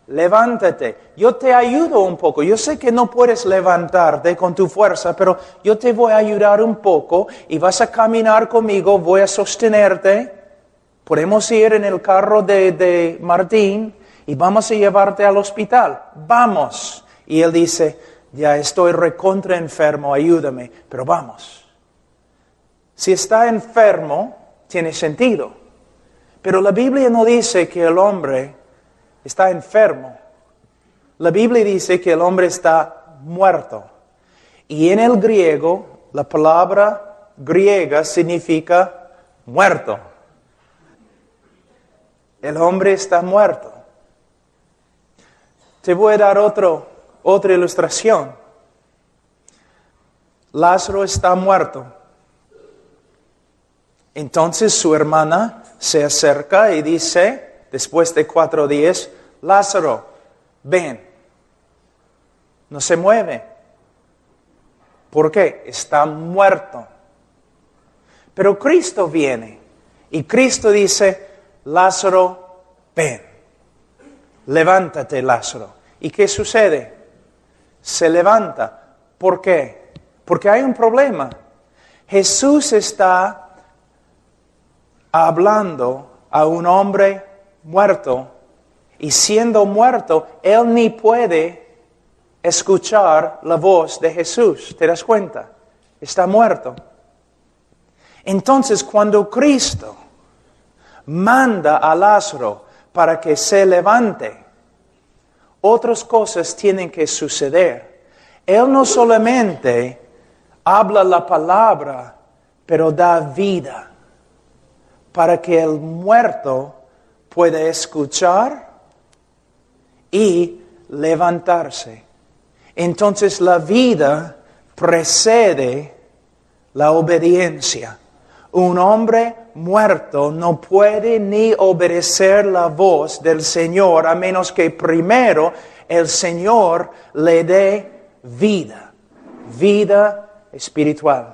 levántate. Yo te ayudo un poco. Yo sé que no puedes levantarte con tu fuerza, pero yo te voy a ayudar un poco y vas a caminar conmigo, voy a sostenerte. Podemos ir en el carro de Martín y vamos a llevarte al hospital. Vamos. Y él dice, ya estoy recontra enfermo, ayúdame, pero vamos. Si está enfermo, tiene sentido. Pero la Biblia no dice que el hombre está enfermo. La Biblia dice que el hombre está muerto. Y en el griego, la palabra griega significa muerto. El hombre está muerto. Te voy a dar otra ilustración. Lázaro está muerto. Entonces su hermana se acerca y dice, después de 4 días, Lázaro, ven. No se mueve. ¿Por qué? Está muerto. Pero Cristo viene y Cristo dice, Lázaro, ven. Levántate, Lázaro. ¿Y qué sucede? Se levanta. ¿Por qué? Porque hay un problema. Jesús está hablando a un hombre muerto y siendo muerto, él ni puede escuchar la voz de Jesús. ¿Te das cuenta? Está muerto. Entonces, cuando Cristo manda a Lázaro para que se levante, otras cosas tienen que suceder. Él no solamente habla la palabra, pero da vida para que el muerto pueda escuchar y levantarse. Entonces la vida precede la obediencia. Un hombre muerto no puede ni obedecer la voz del Señor a menos que primero el Señor le dé vida, vida espiritual.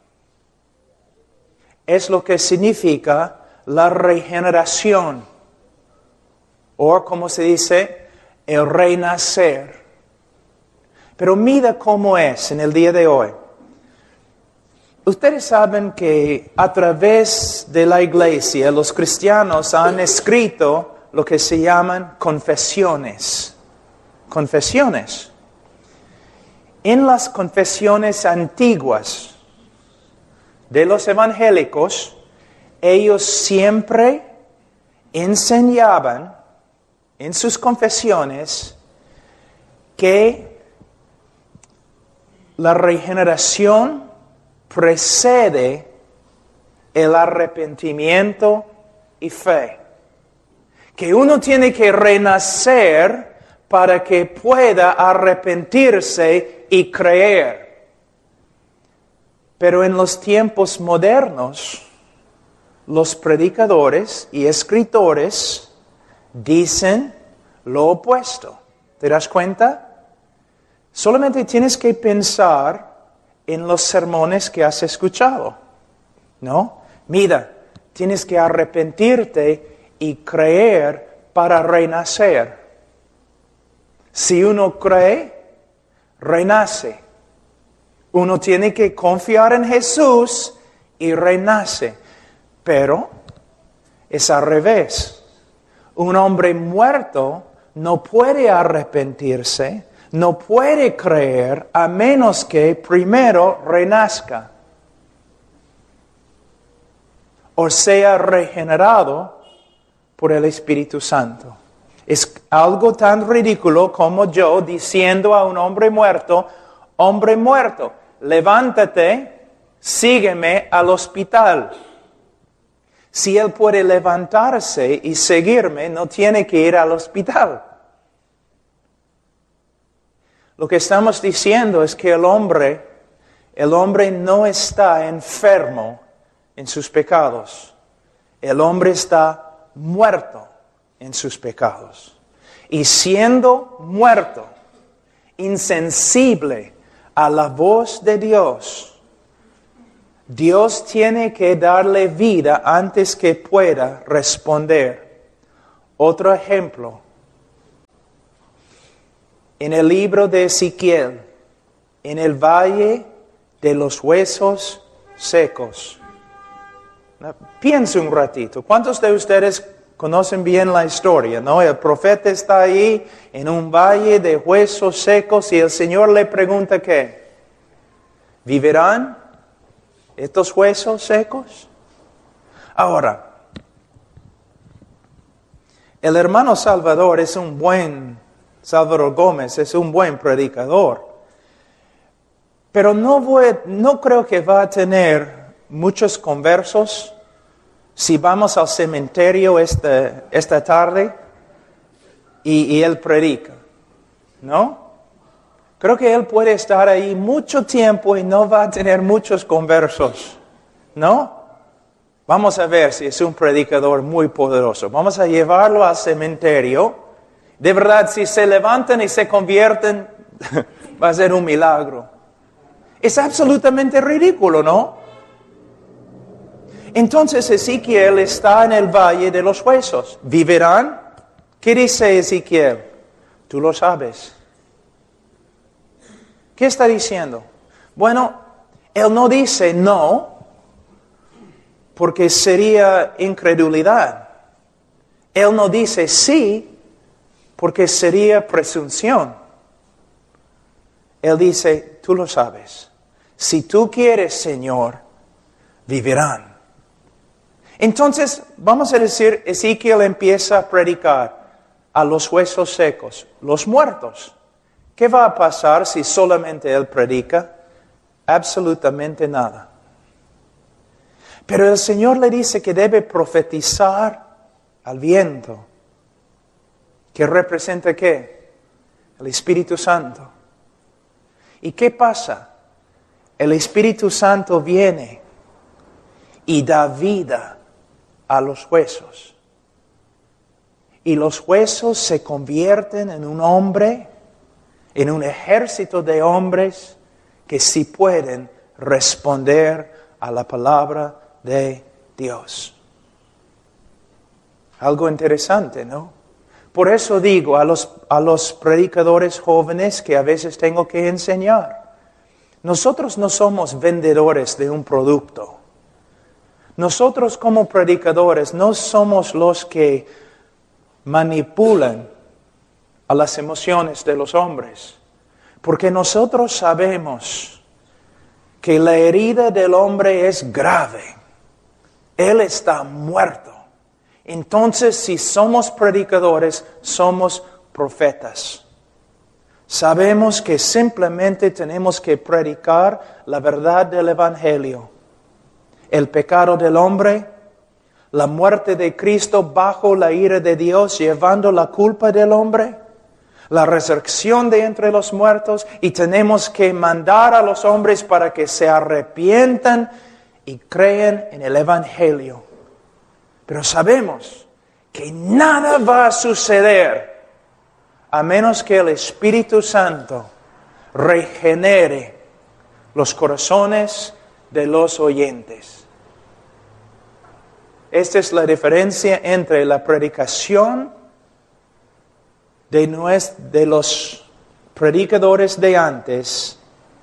Es lo que significa la regeneración, o como se dice, el renacer. Pero mira cómo es en el día de hoy. Ustedes saben que a través de la iglesia los cristianos han escrito lo que se llaman confesiones. Confesiones. En las confesiones antiguas de los evangélicos, ellos siempre enseñaban en sus confesiones que la regeneración precede el arrepentimiento y fe. Que uno tiene que renacer para que pueda arrepentirse y creer. Pero en los tiempos modernos, los predicadores y escritores dicen lo opuesto. ¿Te das cuenta? Solamente tienes que pensar en los sermones que has escuchado, ¿no? Mira, tienes que arrepentirte y creer para renacer. Si uno cree, renace. Uno tiene que confiar en Jesús y renace. Pero es al revés. Un hombre muerto no puede arrepentirse, no puede creer a menos que primero renazca o sea regenerado por el Espíritu Santo. Es algo tan ridículo como yo diciendo a un hombre muerto, levántate, sígueme al hospital. Si él puede levantarse y seguirme, no tiene que ir al hospital. Lo que estamos diciendo es que el hombre no está enfermo en sus pecados. El hombre está muerto en sus pecados. Y siendo muerto, insensible a la voz de Dios, Dios tiene que darle vida antes que pueda responder. Otro ejemplo. en el libro de Ezequiel, en el valle de los huesos secos. Piense un ratito. ¿Cuántos de ustedes conocen bien la historia, no? El profeta está ahí en un valle de huesos secos y el Señor le pregunta ¿qué? ¿Vivirán estos huesos secos? Ahora, el hermano Salvador Salvador Gómez es un buen predicador, pero no creo que va a tener muchos conversos si vamos al cementerio esta tarde y él predica, ¿no? Creo que él puede estar ahí mucho tiempo y no va a tener muchos conversos, ¿no? Vamos a ver si es un predicador muy poderoso. Vamos a llevarlo al cementerio. De verdad, si se levantan y se convierten, va a ser un milagro. Es absolutamente ridículo, ¿no? Entonces Ezequiel está en el valle de los huesos. ¿Vivirán? ¿Qué dice Ezequiel? Tú lo sabes. ¿Qué está diciendo? Bueno, él no dice no, porque sería incredulidad. Él no dice sí, porque sería presunción. Él dice, tú lo sabes. Si tú quieres, Señor, vivirán. Entonces, vamos a decir, Ezequiel empieza a predicar a los huesos secos, los muertos. ¿Qué va a pasar si solamente él predica? Absolutamente nada. Pero el Señor le dice que debe profetizar al viento. ¿Que representa qué? El Espíritu Santo. ¿Y qué pasa? El Espíritu Santo viene y da vida a los huesos. Y los huesos se convierten en un hombre, en un ejército de hombres que sí pueden responder a la palabra de Dios. Algo interesante, ¿no? Por eso digo a los predicadores jóvenes que a veces tengo que enseñar, nosotros no somos vendedores de un producto. Nosotros como predicadores no somos los que manipulan a las emociones de los hombres, porque nosotros sabemos que la herida del hombre es grave. Él está muerto. Entonces, si somos predicadores, somos profetas. Sabemos que simplemente tenemos que predicar la verdad del Evangelio. El pecado del hombre, la muerte de Cristo bajo la ira de Dios, llevando la culpa del hombre, la resurrección de entre los muertos, y tenemos que mandar a los hombres para que se arrepientan y crean en el Evangelio. Pero sabemos que nada va a suceder a menos que el Espíritu Santo regenere los corazones de los oyentes. Esta es la diferencia entre la predicación de los predicadores de antes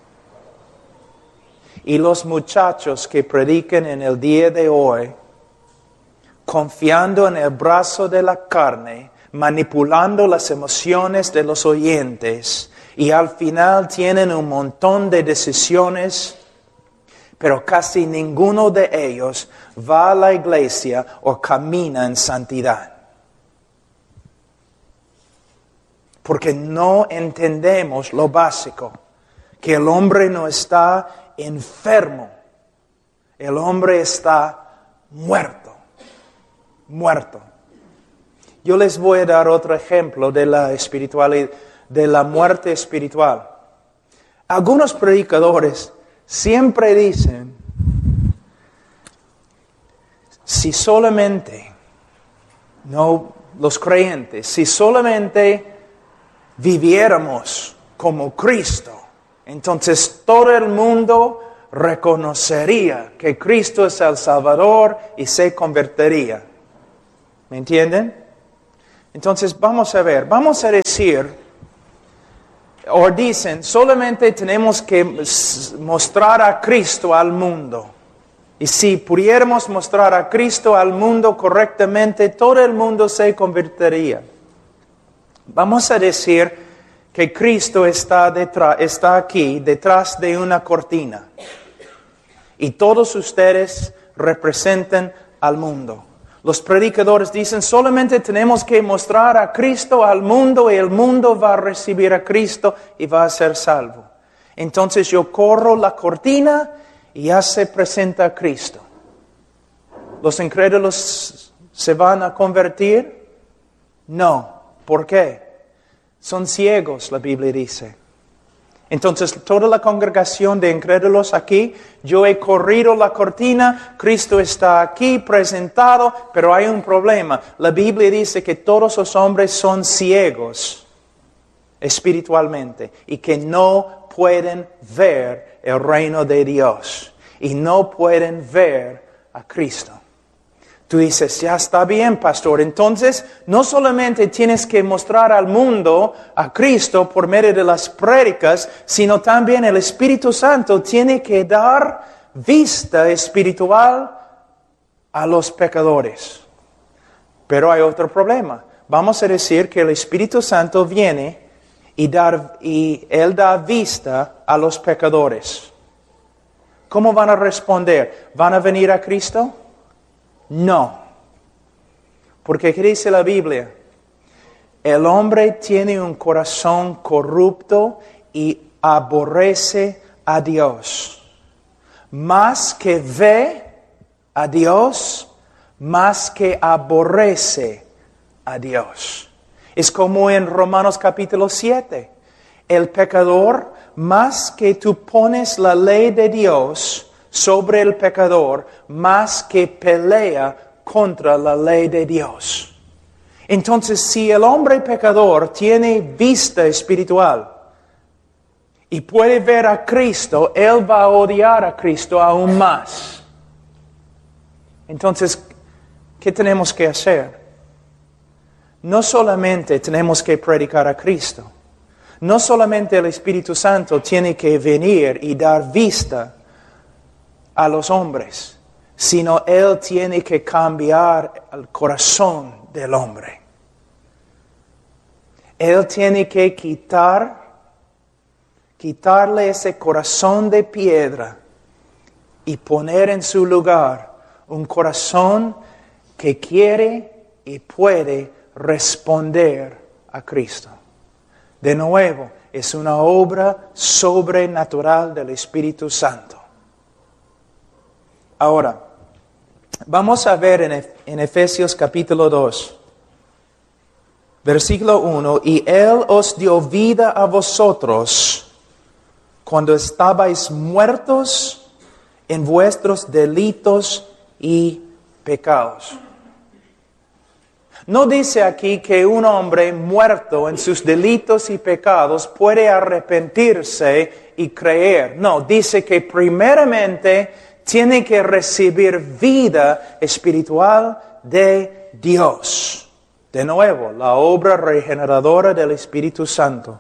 y los muchachos que predican en el día de hoy, confiando en el brazo de la carne, manipulando las emociones de los oyentes, y al final tienen un montón de decisiones, pero casi ninguno de ellos va a la iglesia o camina en santidad. Porque no entendemos lo básico, que el hombre no está enfermo, el hombre está muerto. Yo les voy a dar otro ejemplo de la muerte espiritual. Algunos predicadores siempre dicen, si solamente, no los creyentes, si solamente viviéramos como Cristo, entonces todo el mundo reconocería que Cristo es el Salvador y se convertiría. ¿Me entienden? Entonces vamos a ver, vamos a decir o dicen, solamente tenemos que mostrar a Cristo al mundo. Y si pudiéramos mostrar a Cristo al mundo correctamente, todo el mundo se convertiría. Vamos a decir que Cristo está aquí, detrás de una cortina. Y todos ustedes representan al mundo. Los predicadores dicen, solamente tenemos que mostrar a Cristo al mundo y el mundo va a recibir a Cristo y va a ser salvo. Entonces yo corro la cortina y ya se presenta a Cristo. ¿Los incrédulos se van a convertir? No. ¿Por qué? Son ciegos, la Biblia dice. Entonces, toda la congregación de incrédulos aquí, yo he corrido la cortina, Cristo está aquí presentado, pero hay un problema. La Biblia dice que todos los hombres son ciegos espiritualmente y que no pueden ver el reino de Dios y no pueden ver a Cristo. Tú dices, ya está bien, pastor. Entonces, no solamente tienes que mostrar al mundo a Cristo por medio de las prédicas, sino también el Espíritu Santo tiene que dar vista espiritual a los pecadores. Pero hay otro problema. Vamos a decir que el Espíritu Santo viene y Él da vista a los pecadores. ¿Cómo van a responder? ¿Van a venir a Cristo? No. Porque ¿qué dice la Biblia? El hombre tiene un corazón corrupto y aborrece a Dios. Más que ve a Dios, más que aborrece a Dios. Es como en Romanos capítulo 7. El pecador, más que tú pones la ley de Dios sobre el pecador, más que pelea contra la ley de Dios. Entonces, si el hombre pecador tiene vista espiritual y puede ver a Cristo, él va a odiar a Cristo aún más. Entonces, ¿qué tenemos que hacer? No solamente tenemos que predicar a Cristo, no solamente el Espíritu Santo tiene que venir y dar vista a los hombres, sino Él tiene que cambiar el corazón del hombre. Él tiene que quitarle ese corazón de piedra y poner en su lugar un corazón que quiere y puede responder a Cristo. De nuevo, es una obra sobrenatural del Espíritu Santo. Ahora, vamos a ver en Efesios capítulo 2, versículo 1, y Él os dio vida a vosotros cuando estabais muertos en vuestros delitos y pecados. No dice aquí que un hombre muerto en sus delitos y pecados puede arrepentirse y creer. No, dice que primeramente tiene que recibir vida espiritual de Dios. De nuevo, la obra regeneradora del Espíritu Santo.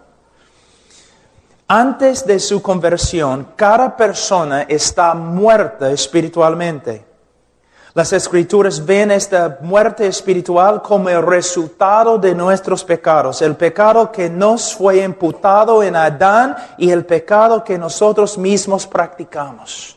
Antes de su conversión, cada persona está muerta espiritualmente. Las Escrituras ven esta muerte espiritual como el resultado de nuestros pecados. El pecado que nos fue imputado en Adán y el pecado que nosotros mismos practicamos.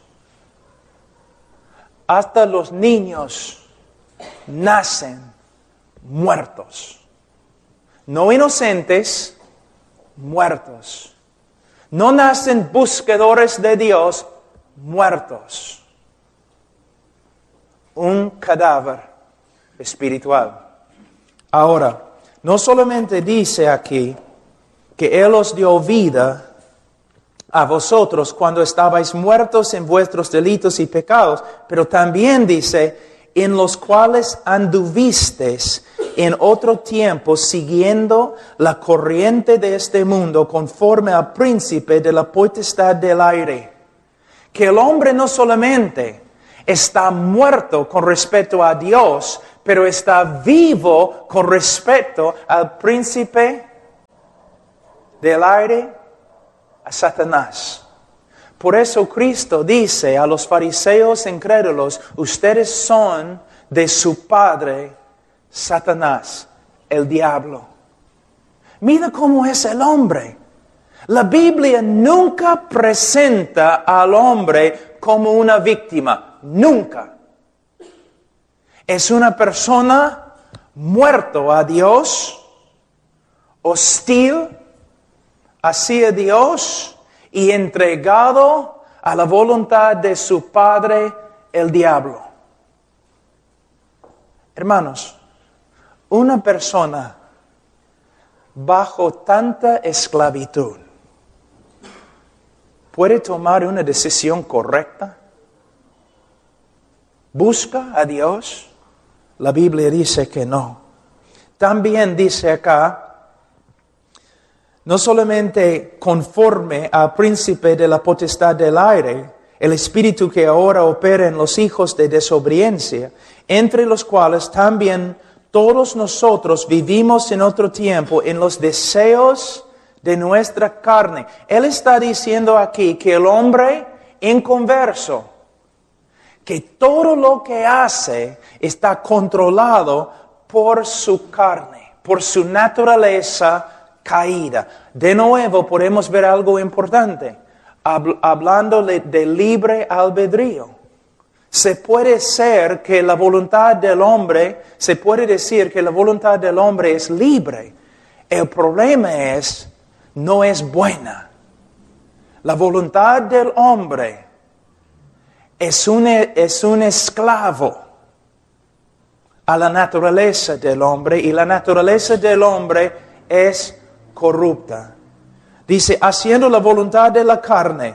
Hasta los niños nacen muertos. No inocentes, muertos. No nacen buscadores de Dios, muertos. Un cadáver espiritual. Ahora, no solamente dice aquí que Él os dio vida a vosotros cuando estabais muertos en vuestros delitos y pecados, pero también dice, en los cuales anduvisteis en otro tiempo siguiendo la corriente de este mundo conforme al príncipe de la potestad del aire. Que el hombre no solamente está muerto con respecto a Dios, pero está vivo con respecto al príncipe del aire a Satanás. Por eso Cristo dice a los fariseos incrédulos, ustedes son de su padre Satanás, el diablo. Mira cómo es el hombre. La Biblia nunca presenta al hombre como una víctima, nunca. Es una persona muerto a Dios, hostil hacia Dios y entregado a la voluntad de su padre, el diablo. Hermanos, una persona bajo tanta esclavitud puede tomar una decisión correcta. ¿Busca a Dios? La Biblia dice que no. También dice acá, no solamente conforme al príncipe de la potestad del aire, el espíritu que ahora opera en los hijos de desobediencia, entre los cuales también todos nosotros vivimos en otro tiempo en los deseos de nuestra carne. Él está diciendo aquí que el hombre inconverso, que todo lo que hace está controlado por su carne, por su naturaleza caída. De nuevo podemos ver algo importante, hablando de libre albedrío. Se puede decir que la voluntad del hombre es libre. El problema es, no es buena. La voluntad del hombre es un esclavo a la naturaleza del hombre, y la naturaleza del hombre es corrupta. Dice, haciendo la voluntad de la carne.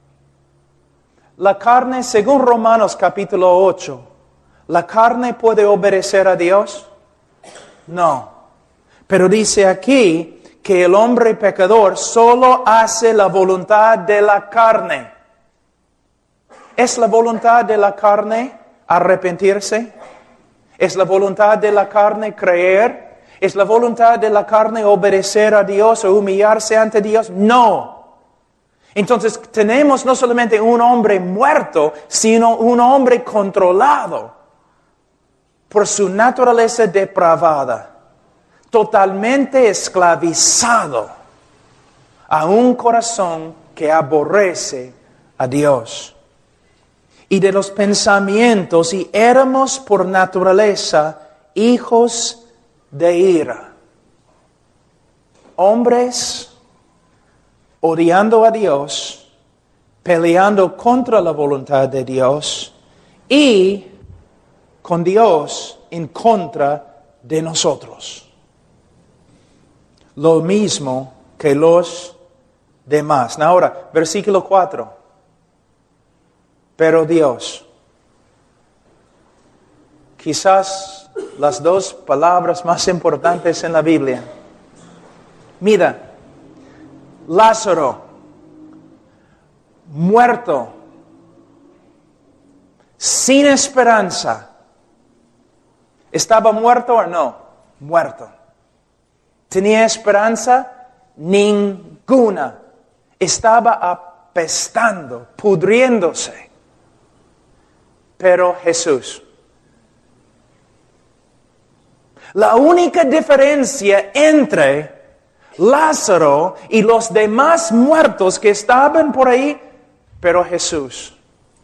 La carne, según Romanos capítulo 8, ¿la carne puede obedecer a Dios? No. Pero dice aquí que el hombre pecador solo hace la voluntad de la carne. ¿Es la voluntad de la carne arrepentirse? ¿Es la voluntad de la carne creer? ¿Es la voluntad de la carne obedecer a Dios o humillarse ante Dios? No. Entonces tenemos no solamente un hombre muerto, sino un hombre controlado por su naturaleza depravada, totalmente esclavizado a un corazón que aborrece a Dios. Y de los pensamientos, y éramos por naturaleza hijos de ira. Hombres odiando a Dios, peleando contra la voluntad de Dios y con Dios en contra de nosotros. Lo mismo que los demás. Ahora, versículo 4. Pero Dios. Quizás las dos palabras más importantes en la Biblia. Mira, Lázaro, muerto, sin esperanza. ¿Estaba muerto o no? Muerto. ¿Tenía esperanza? Ninguna. Estaba apestando, pudriéndose. Pero Jesús. La única diferencia entre Lázaro y los demás muertos que estaban por ahí, pero Jesús.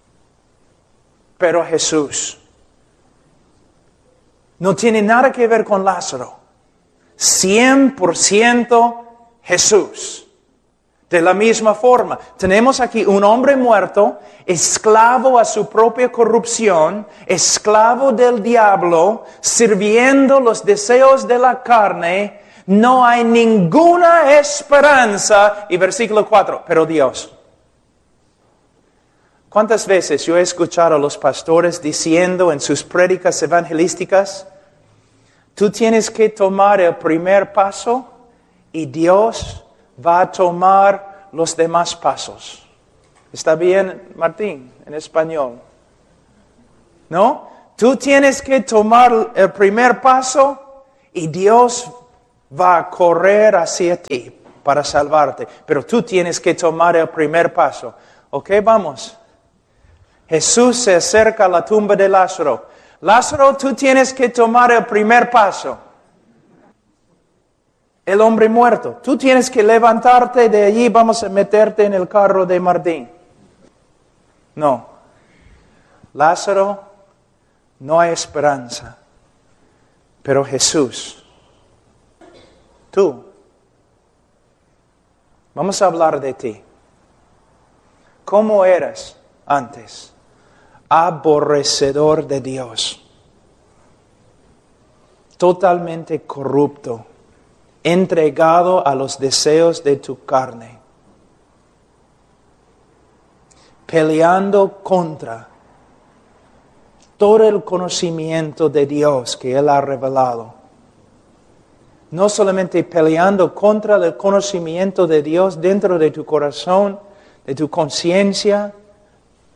No tiene nada que ver con Lázaro. 100% Jesús. De la misma forma, tenemos aquí un hombre muerto, esclavo a su propia corrupción, esclavo del diablo, sirviendo los deseos de la carne. No hay ninguna esperanza. Y versículo 4, pero Dios. ¿Cuántas veces yo he escuchado a los pastores diciendo en sus prédicas evangelísticas, tú tienes que tomar el primer paso y Dios va a tomar los demás pasos? ¿Está bien, Martín, en español? ¿No? Tú tienes que tomar el primer paso y Dios va a correr hacia ti para salvarte, pero tú tienes que tomar el primer paso. ¿Ok? Vamos. Jesús se acerca a la tumba de Lázaro. Lázaro, tú tienes que tomar el primer paso. El hombre muerto. Tú tienes que levantarte de allí, vamos a meterte en el carro de Martín. No. Lázaro, no hay esperanza. Pero Jesús, tú, vamos a hablar de ti. ¿Cómo eras antes? Aborrecedor de Dios. Totalmente corrupto. Entregado a los deseos de tu carne. Peleando contra todo el conocimiento de Dios que Él ha revelado. No solamente peleando contra el conocimiento de Dios dentro de tu corazón, de tu conciencia,